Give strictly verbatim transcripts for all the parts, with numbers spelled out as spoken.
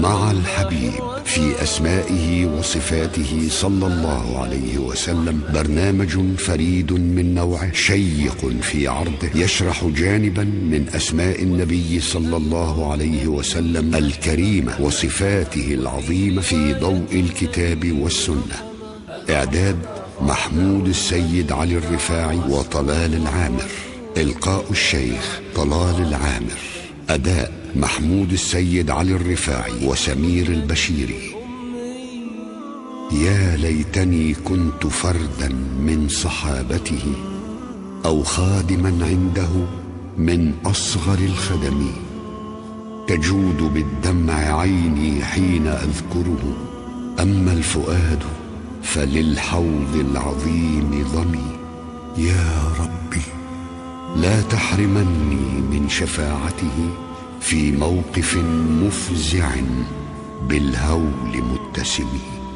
مع الحبيب في أسمائه وصفاته صلى الله عليه وسلم، برنامج فريد من نوعه، شيق في عرضه، يشرح جانبا من أسماء النبي صلى الله عليه وسلم الكريمة وصفاته العظيمة في ضوء الكتاب والسنة. إعداد محمود السيد علي الرفاعي وطلال العامر. إلقاء الشيخ طلال العامر. أداء محمود السيد علي الرفاعي وسمير البشيري. يا ليتني كنت فردا من صحابته، أو خادما عنده من أصغر الخدم، تجود بالدمع عيني حين أذكره، أما الفؤاد فللحوض العظيم ضمي. يا ربي لا تحرمني من شفاعته في موقف مفزع بالهول متسم.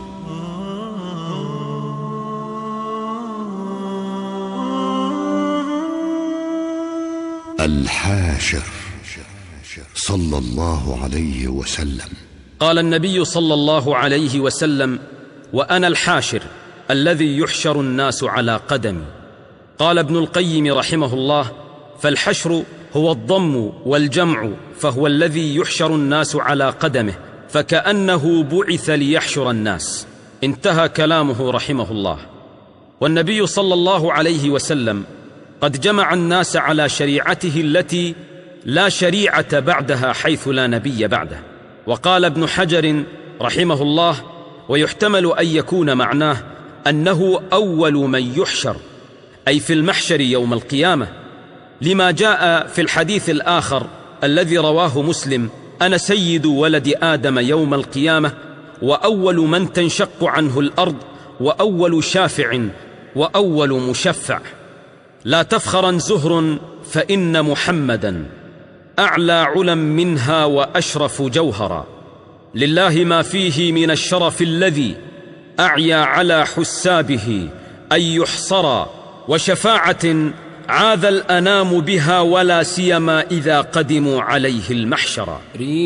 الحاشر صلى الله عليه وسلم. قال النبي صلى الله عليه وسلم: وأنا الحاشر الذي يحشر الناس على قدمي. قال ابن القيم رحمه الله: فالحشر هو الضم والجمع، فهو الذي يحشر الناس على قدمه، فكأنه بعث ليحشر الناس. انتهى كلامه رحمه الله. والنبي صلى الله عليه وسلم قد جمع الناس على شريعته التي لا شريعة بعدها، حيث لا نبي بعده. وقال ابن حجر رحمه الله: ويحتمل أن يكون معناه أنه أول من يحشر، أي في المحشر يوم القيامة، لما جاء في الحديث الآخر الذي رواه مسلم: أنا سيد ولد آدم يوم القيامة، وأول من تنشق عنه الأرض، وأول شافع، وأول مشفع. لا تفخرا زهر فإن محمدا أعلى علم منها وأشرف جوهرا. لله ما فيه من الشرف الذي أعيا على حسابه أن يحصرا، وشفاعة عاذ الأنام بها، ولا سيما إذا قدموا عليه المحشر.